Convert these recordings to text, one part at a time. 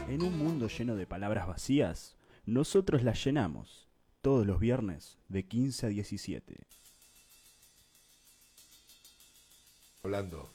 En un mundo lleno de palabras vacías, nosotros las llenamos, todos los viernes de 15 a 17. Hablando.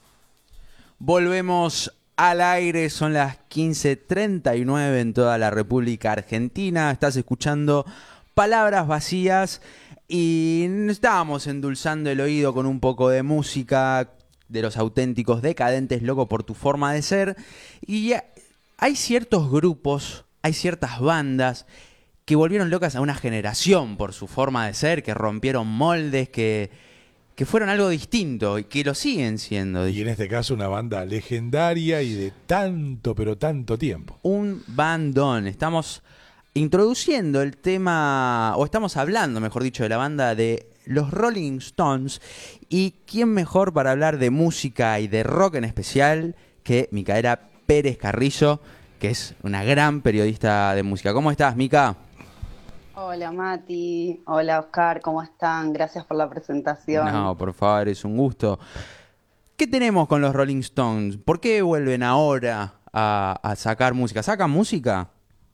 Volvemos al aire, son las 15:39 en toda la República Argentina. Estás escuchando Palabras Vacías y estábamos endulzando el oído con un poco de música de Los Auténticos Decadentes, loco por tu forma de ser. Y hay ciertos grupos, hay ciertas bandas que volvieron locas a una generación por su forma de ser, que rompieron moldes, que fueron algo distinto y que lo siguen siendo. Y en este caso una banda legendaria y de tanto, pero tanto tiempo. Un bandón. Estamos introduciendo el tema, o estamos hablando, mejor dicho, de la banda de los Rolling Stones. Y quién mejor para hablar de música y de rock en especial que Micaela Pérez Carrillo, que es una gran periodista de música. ¿Cómo estás, Mica? Hola Mati, hola Oscar, ¿cómo están? Gracias por la presentación. No, por favor, es un gusto. ¿Qué tenemos con los Rolling Stones? ¿Por qué vuelven ahora a sacar música? ¿Sacan música?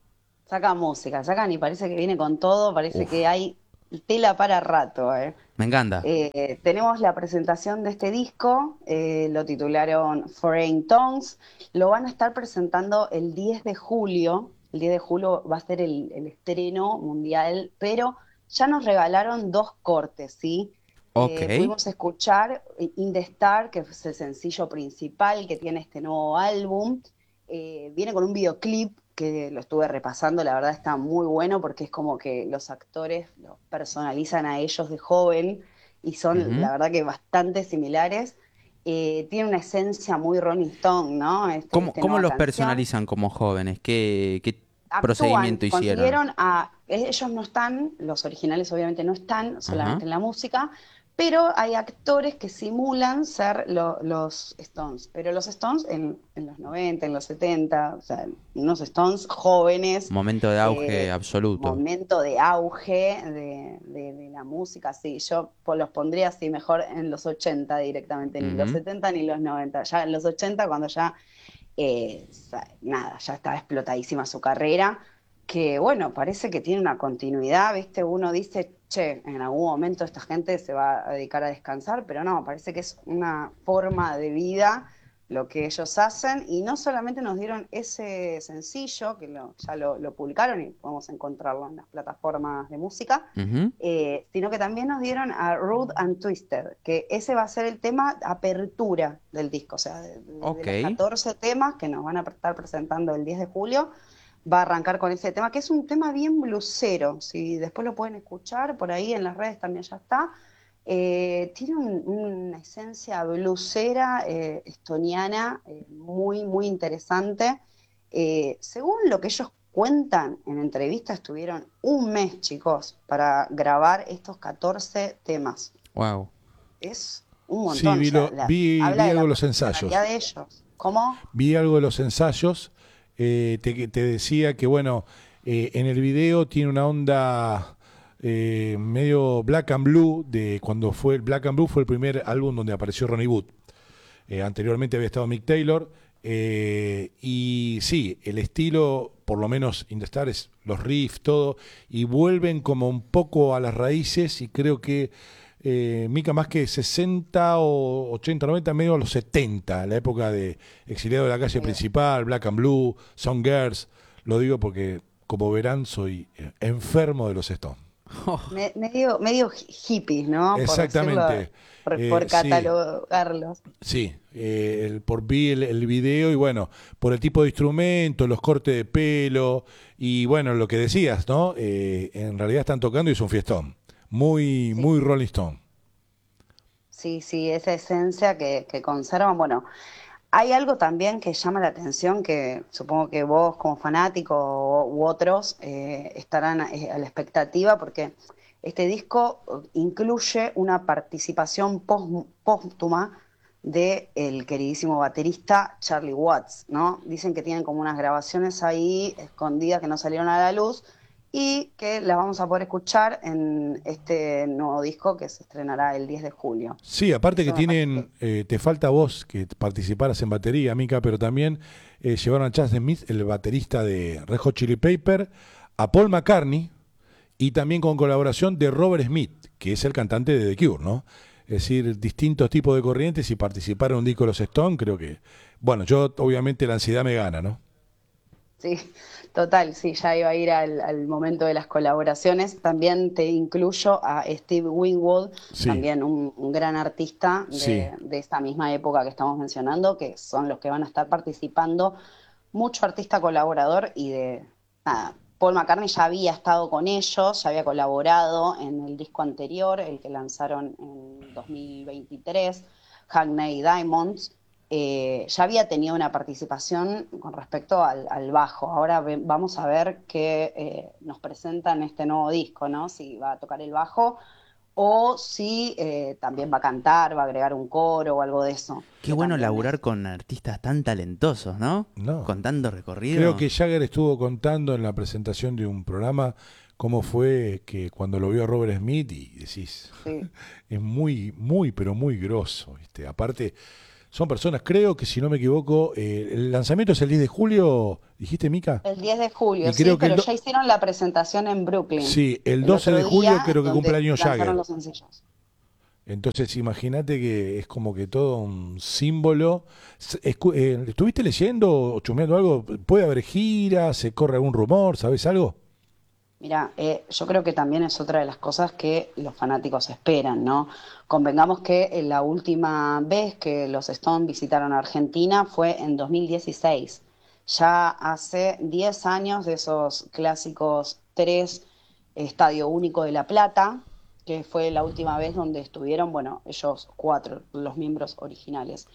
Sacan y parece que viene con todo, parece que hay tela para rato. Me encanta. Tenemos la presentación de este disco, lo titularon Foreign Tongues, lo van a estar presentando el 10 de julio. El 10 de julio va a ser el estreno mundial, pero ya nos regalaron 2 cortes, ¿sí? Ok. Pudimos escuchar In the Star, que es el sencillo principal que tiene este nuevo álbum. Viene con un videoclip que lo estuve repasando, la verdad está muy bueno porque es como que los actores los personalizan a ellos de joven y son, la verdad que bastante similares. Tiene una esencia muy Rolling Stone, ¿no? ¿Cómo nueva los canción. personalizan como jóvenes? ¿Qué procedimiento hicieron? Consiguieron ellos no están, los originales obviamente no están, solamente en la música, pero hay actores que simulan ser los Stones, pero los Stones en los 90, en los 70, o sea, unos Stones jóvenes. Momento de auge absoluto. Momento de auge de la música, sí, yo los pondría así mejor en los 80 directamente, ni los 70 ni los 90, ya en los 80 cuando ya ya estaba explotadísima su carrera, que bueno, parece que tiene una continuidad, ¿viste? Uno dice, che, en algún momento esta gente se va a dedicar a descansar, pero no, parece que es una forma de vida lo que ellos hacen, y no solamente nos dieron ese sencillo, que ya lo publicaron y podemos encontrarlo en las plataformas de música, sino que también nos dieron a Rude and Twisted, que ese va a ser el tema apertura del disco, o sea, de los 14 temas que nos van a estar presentando el 10 de julio, va a arrancar con ese tema, que es un tema bien blusero, si después lo pueden escuchar, por ahí en las redes también ya está. Tiene una esencia blusera, estoniana, muy, muy interesante. Según lo que ellos cuentan en entrevistas, estuvieron un mes, chicos, para grabar estos 14 temas. Wow. Es un montón. Sí, vi algo de los ensayos. De ellos. ¿Cómo? Vi algo de los ensayos. Te decía que, bueno, en el video tiene una onda medio Black and Blue, de cuando fue Black and Blue fue el primer álbum donde apareció Ronnie Wood. Anteriormente había estado Mick Taylor, y sí, el estilo, por lo menos In the Star, es los riffs, todo, y vuelven como un poco a las raíces, y creo que Mica, más que 60 o 80, 90, medio a los 70, la época de Exiliado de la Calle Principal, Black and Blue, Song Girls. Lo digo porque, como verán, soy enfermo de los Stones. Medio hippies, ¿no? Exactamente. Por catalogarlos. Sí, vi el video y bueno, por el tipo de instrumento, los cortes de pelo y bueno, lo que decías, ¿no? En realidad están tocando y es un fiestón. Muy Rolling Stone. Sí, esa esencia que conservan. Bueno, hay algo también que llama la atención, que supongo que vos como fanático u otros estarán a la expectativa, porque este disco incluye una participación póstuma del queridísimo baterista Charlie Watts, ¿no? Dicen que tienen como unas grabaciones ahí escondidas que no salieron a la luz, y que la vamos a poder escuchar en este nuevo disco que se estrenará el 10 de julio. Sí, aparte que Eso me tienen, parece. te falta vos que participaras en batería, Mica, pero también llevaron a Chad Smith, el baterista de Red Hot Chili Pepper, a Paul McCartney y también con colaboración de Robert Smith, que es el cantante de The Cure, ¿no? Es decir, distintos tipos de corrientes y participar en un disco de los Stones, creo que, bueno, yo obviamente la ansiedad me gana, ¿no? Sí, total, sí, ya iba a ir al momento de las colaboraciones. También te incluyo a Steve Winwood, Sí, también un gran artista sí, de esta misma época que estamos mencionando, que son los que van a estar participando. Mucho artista colaborador y de nada. Paul McCartney ya había estado con ellos, ya había colaborado en el disco anterior, el que lanzaron en 2023, Hackney Diamonds. Ya había tenido una participación con respecto al bajo. Ahora vamos a ver qué nos presenta en este nuevo disco, ¿no? Si va a tocar el bajo o si también va a cantar, va a agregar un coro o algo de eso, Qué que bueno también laburar es. con artistas tan talentosos, ¿no? no. Con tanto Creo recorrido. que Jagger estuvo contando en la presentación de un programa cómo fue que cuando lo vio a Robert Smith y decís, Sí. es muy, muy, pero muy grosso, ¿viste? Aparte, son personas, creo que si no me equivoco, el lanzamiento es el 10 de julio, dijiste, Mica, El 10 de julio, y sí, creo que pero ya hicieron la presentación en Brooklyn sí, el el 12 otro de julio día, creo que cumple donde años lanzaron Jagger. los sencillos. Entonces imagínate que es como que todo un símbolo. ¿Estuviste leyendo o chumeando algo? ¿Puede haber giras? ¿Se corre algún rumor? ¿Sabes algo? Mira, yo creo que también es otra de las cosas que los fanáticos esperan, ¿no? Convengamos que la última vez que los Stones visitaron Argentina fue en 2016. Ya hace 10 años de esos clásicos tres Estadio Único de La Plata, que fue la última vez donde estuvieron, bueno, ellos cuatro, los miembros originales.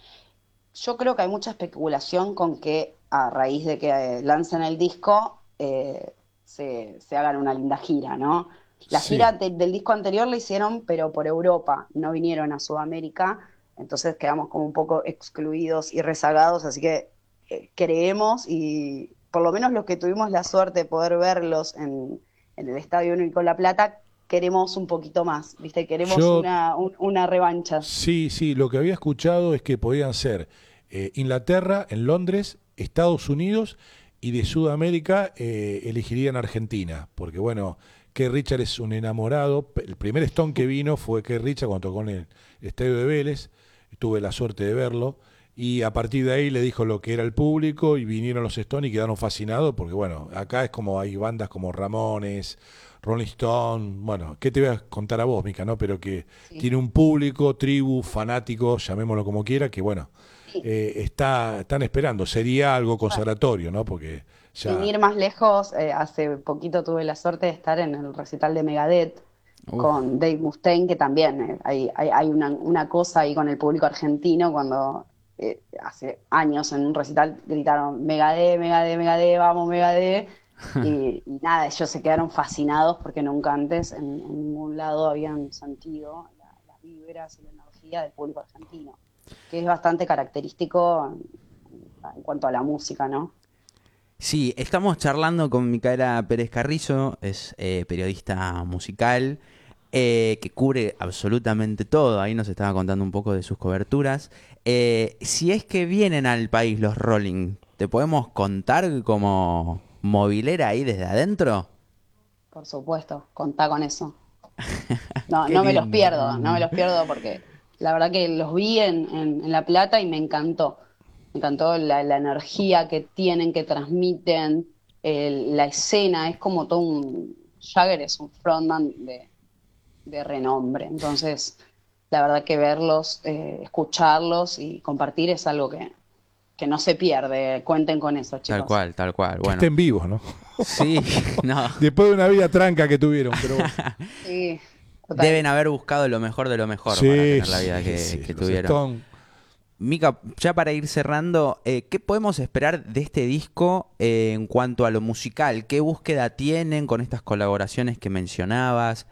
Yo creo que hay mucha especulación con que a raíz de que lancen el disco se hagan una linda gira, ¿no? La gira Sí. del disco anterior la hicieron, pero por Europa, no vinieron a Sudamérica, entonces quedamos como un poco excluidos y rezagados, así que creemos y por lo menos los que tuvimos la suerte de poder verlos en el Estadio Único La Plata, queremos un poquito más, ¿viste? Queremos Yo una revancha. sí, sí, lo que había escuchado es que podían ser Inglaterra, en Londres, Estados Unidos y de Sudamérica elegirían Argentina, porque bueno, Keith Richard es un enamorado. El primer Stone que vino fue Keith Richard cuando tocó en el estadio de Vélez, tuve la suerte de verlo. Y a partir de ahí le dijo lo que era el público y vinieron los Stones y quedaron fascinados porque bueno, acá es como hay bandas como Ramones, Rolling Stone, bueno, ¿qué te voy a contar a vos, Mica, no? Pero que Sí. tiene un público, tribu, fanático, llamémoslo como quiera, que bueno, Sí. están esperando. Sería algo Bueno, consagratorio, ¿no? Porque sin ya, ir más lejos, hace poquito tuve la suerte de estar en el recital de Megadeth Uf, con Dave Mustaine, que también hay una cosa ahí con el público argentino cuando hace años en un recital gritaron Megadeth, Megadeth, Megadeth, vamos Megadeth, y nada, ellos se quedaron fascinados porque nunca antes en ningún lado habían sentido las vibras y la energía del público argentino, que es bastante característico en cuanto a la música, ¿no? sí, estamos charlando con Micaela Pérez Carrizo, es periodista musical, que cubre absolutamente todo. Ahí nos estaba contando un poco de sus coberturas. Si es que vienen al país los Rolling, ¿te podemos contar como movilera ahí desde adentro? Por supuesto, contá con eso. No, Qué no me los lindo. pierdo, no me los pierdo porque la verdad que los vi en La Plata y me encantó. Me encantó la energía que tienen, que transmiten, la escena, es como todo un... Jagger es un frontman de renombre, entonces la verdad que verlos, escucharlos y compartir es algo que no se pierde. Cuenten con eso, Tal chicos. cual, tal cual. que Bueno, estén vivos, ¿no? sí, no. Después de una vida tranca que tuvieron, pero bueno. Sí, Deben total. haber buscado lo mejor de lo mejor para Sí, tener la vida sí, sí, que los tuvieron. Stones. Mica, ya para ir cerrando, ¿qué podemos esperar de este disco en cuanto a lo musical? ¿Qué búsqueda tienen con estas colaboraciones que mencionabas?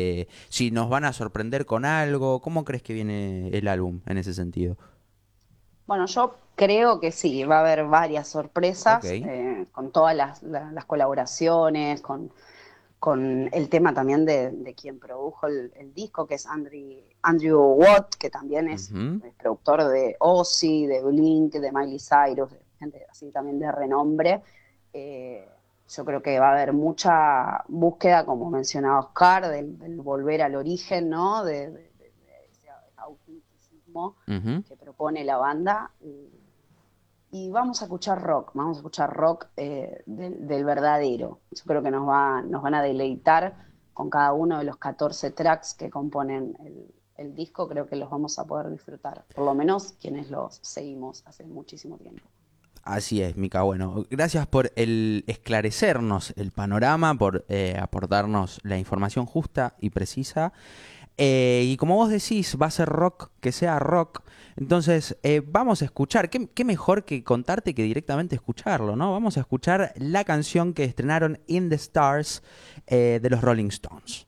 Si nos van a sorprender con algo, ¿cómo crees que viene el álbum en ese sentido? Bueno, yo creo que sí, va a haber varias Ok. sorpresas con todas las colaboraciones, con el tema también de quien produjo el disco, que es Andrew Watt, que también es productor de Ozzy, de Blink, de Miley Cyrus, de gente así también de renombre. Yo creo que va a haber mucha búsqueda, como mencionaba Oscar, del volver al origen, ¿no? De ese autenticismo que propone la banda. Y vamos a escuchar rock del verdadero. Yo creo que nos van a deleitar con cada uno de los 14 tracks que componen el disco. Creo que los vamos a poder disfrutar, por lo menos quienes los seguimos hace muchísimo tiempo. Así es, Mica. Bueno, gracias por el esclarecernos el panorama, por aportarnos la información justa y precisa. Y como vos decís, va a ser rock, que sea rock. Entonces, vamos a escuchar. ¿Qué mejor que contarte que directamente escucharlo, ¿no? Vamos a escuchar la canción que estrenaron In the Stars de los Rolling Stones.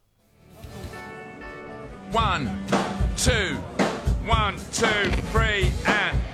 1, 2, 1, 2, 3, and...